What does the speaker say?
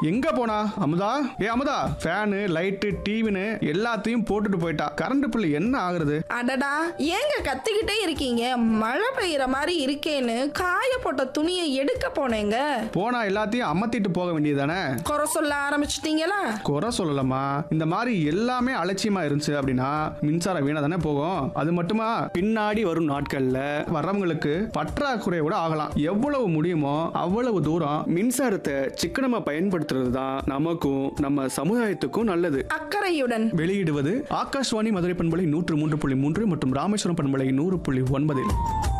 எங்க போனா Amudha? Amudha, fan light டிவின்னு எல்லாத்தையும் போட்டுட்டு போயிட்டா. கரண்ட் பில் என்ன ஆகுறது? அடடா, ஏங்க கத்திக்கிட்டே இருக்கீங்க? மழை பெய்யற மாதிரி இருக்கேன்னு காய போட்ட துணியை எடுக்க போனேங்க. போனா எல்லாத்தையும் அமர்த்திட்டு போக வேண்டியதானே? குறை சொல்ல ஆரம்பிச்சிட்டீங்களா? குறை சொல்லலாமா? இந்த மாதிரி எல்லாமே அலட்சியமா இருந்துச்சு அப்படின்னா மின்சாரம் வீணா தானே போகும். அது மட்டுமா, பின்னாடி வரும் நாட்கள்ல வர்றவங்களுக்கு பற்றாக்குறையோட ஆகலாம். எவ்வளவு முடியுமோ அவ்வளவு தூரம் மின்சாரத்தை சிக்கனமா பயன்படுத்துறது தான் நமக்கும் நம்ம சமுதாயத்துக்கும் நல்லது. அக்கறையுடன் வெளியிடுவது ஆகாஷ்வாணி மதுரை பண்பலை 103.3 மற்றும் ராமேஸ்வரம் பண்பலை 100.9.